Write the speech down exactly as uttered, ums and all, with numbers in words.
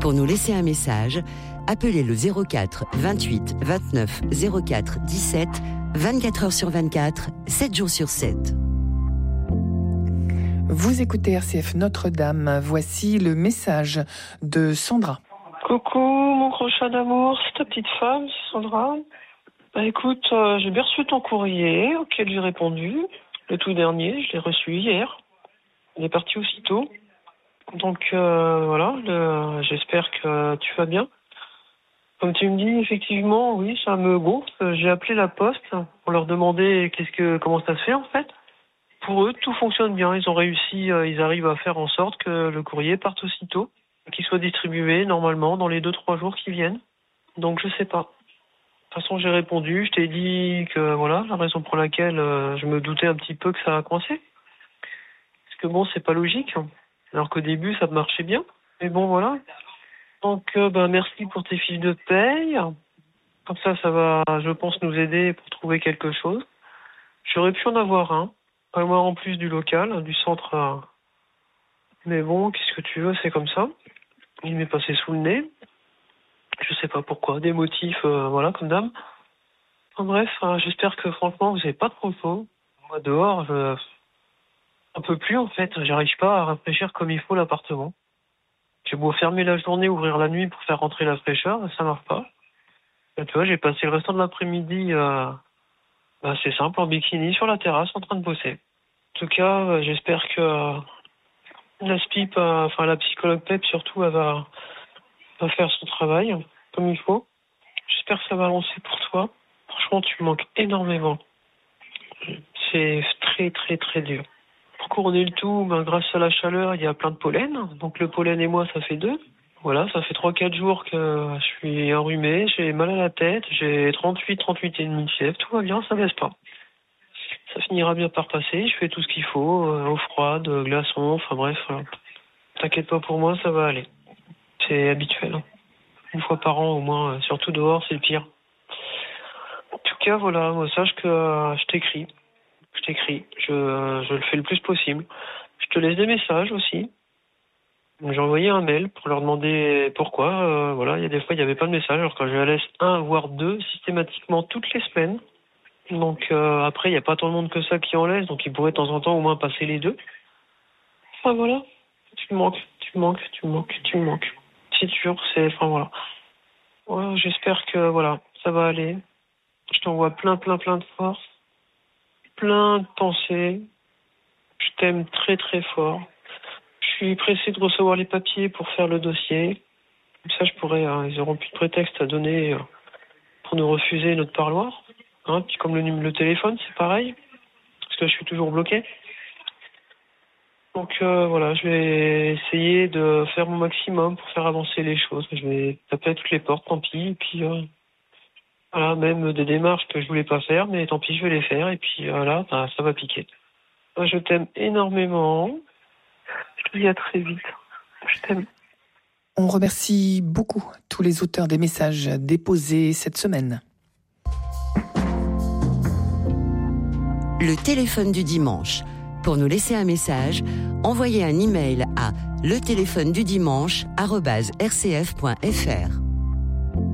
Pour nous laisser un message, appelez le zéro quatre vingt-huit vingt-neuf zéro quatre dix-sept, vingt-quatre heures sur vingt-quatre, sept jours sur sept. Vous écoutez R C F Notre-Dame. Voici le message de Sandra. Coucou, mon crochat d'amour, c'est ta petite femme, c'est Sandra. Bah écoute, euh, j'ai bien reçu ton courrier auquel j'ai répondu. Le tout dernier, je l'ai reçu hier. Il est parti aussitôt. Donc euh, voilà, le, j'espère que tu vas bien. Comme tu me dis, effectivement, oui, ça me gonfle. J'ai appelé la poste pour leur demander qu'est-ce que, comment ça se fait en fait. Pour eux, tout fonctionne bien. Ils ont réussi, euh, ils arrivent à faire en sorte que le courrier parte aussitôt, qu'il soit distribué normalement dans les deux trois jours qui viennent. Donc je sais pas. De toute façon, j'ai répondu. Je t'ai dit que voilà, la raison pour laquelle euh, je me doutais un petit peu que ça a coincé. Parce que bon, c'est pas logique. Alors qu'au début, ça marchait bien. Mais bon, voilà. Donc, euh, ben merci pour tes fiches de paye. Comme ça, ça va, je pense, nous aider pour trouver quelque chose. J'aurais pu en avoir un. Pas loin en plus du local, du centre. Euh... Mais bon, qu'est-ce que tu veux, c'est comme ça. Il m'est passé sous le nez. Je sais pas pourquoi. Des motifs, euh, voilà, comme d'hab. Enfin, bref, euh, j'espère que franchement, vous n'avez pas trop chaud. Moi, dehors, je... un peu plus en fait. J'arrive pas à rafraîchir comme il faut l'appartement. J'ai beau fermer la journée, ouvrir la nuit pour faire rentrer la fraîcheur, ça marche pas. Et tu vois, j'ai passé le restant de l'après-midi, euh... bah, c'est simple, en bikini sur la terrasse en train de bosser. En tout cas, euh, j'espère que euh, la SPIP, euh, enfin la psychologue P E P surtout, elle va, va faire son travail comme il faut. J'espère que ça va avancer pour toi. Franchement, tu me manques énormément. C'est très très très dur. Pour couronner le tout, ben, grâce à la chaleur, il y a plein de pollen. Donc le pollen et moi, ça fait deux. Voilà, ça fait trois quatre jours que je suis enrhumé, j'ai mal à la tête, j'ai trente-huit, trente-huit et demi de fièvre, tout va bien, ça baisse pas. Ça finira bien par passer, je fais tout ce qu'il faut, euh, eau froide, glaçons, enfin bref, voilà. T'inquiète pas pour moi, ça va aller. C'est habituel. Hein. Une fois par an au moins, euh, surtout dehors, c'est le pire. En tout cas, voilà, moi, sache que euh, je t'écris. Je t'écris, je, euh, je le fais le plus possible. Je te laisse des messages aussi. J'ai envoyé un mail pour leur demander pourquoi. Euh, voilà, il y a des fois, il n'y avait pas de message. Alors quand je la laisse un, voire deux, systématiquement toutes les semaines. Donc euh, après, il n'y a pas tant de monde que ça qui en laisse. Donc ils pourraient de temps en temps au moins passer les deux. Enfin voilà, tu me manques, tu me manques, tu me manques, tu me manques. C'est sûr, c'est... Enfin voilà. Ouais, j'espère que voilà, ça va aller. Je t'envoie plein, plein, plein de force. Plein de pensées. Je t'aime très, très fort. Je suis pressé de recevoir les papiers pour faire le dossier. Comme ça, je pourrais, euh, ils auront plus de prétexte à donner euh, pour nous refuser notre parloir. Hein, puis comme le, le téléphone, c'est pareil. Parce que je suis toujours bloqué. Donc euh, voilà, je vais essayer de faire mon maximum pour faire avancer les choses. Je vais taper à toutes les portes, tant pis. Et puis euh, voilà, même des démarches que je voulais pas faire, mais tant pis, je vais les faire. Et puis voilà, bah, ça va piquer. Moi, je t'aime énormément. Je te dis à très vite. Je t'aime. On remercie beaucoup tous les auteurs des messages déposés cette semaine. Le téléphone du dimanche. Pour nous laisser un message, envoyez un email à le téléphone du dimanche arobase r c f point f r.